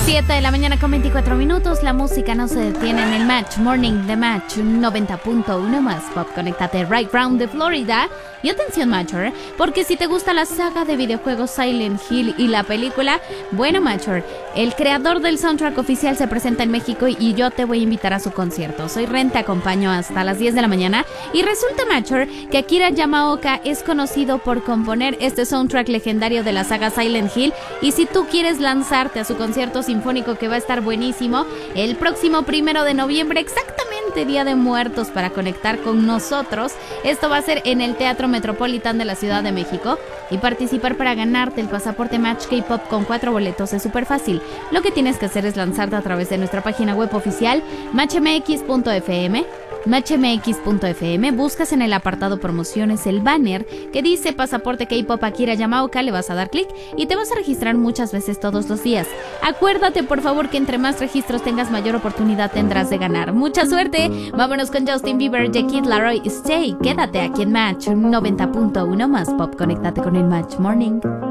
7 de la mañana con 24 minutos. La música no se detiene en el Match Morning de Match 90.1 más pop. Conéctate right round de Florida. Y atención, Matcher, porque si te gusta la saga de videojuegos Silent Hill y la película, bueno, Matcher, el creador del soundtrack oficial se presenta en México y yo te voy a invitar a su concierto. Soy Ren, te acompaño hasta las 10 de la mañana. Y resulta, Matcher, que Akira Yamaoka es conocido por componer este soundtrack legendario de la saga Silent Hill. Y si tú quieres lanzarte a su concierto sinfónico, que va a estar buenísimo, el próximo 1 de noviembre, exactamente Día de Muertos, para conectar con nosotros, esto va a ser en el Teatro Metropolitan de la Ciudad de México. Y participar para ganarte el pasaporte Match K-Pop con 4 boletos es súper fácil. Lo que tienes que hacer es lanzarte a través de nuestra página web oficial matchmx.fm. matchmx.fm, buscas en el apartado promociones el banner que dice pasaporte K-Pop Akira Yamaoka, le vas a dar clic y te vas a registrar muchas veces todos los días. Acuérdate, por favor, que entre más registros tengas, mayor oportunidad tendrás de ganar. ¡Mucha suerte! Vámonos con Justin Bieber, The Kid Laroi, Stay. Quédate aquí en Match 90.1 más pop. Conéctate con el Match Morning.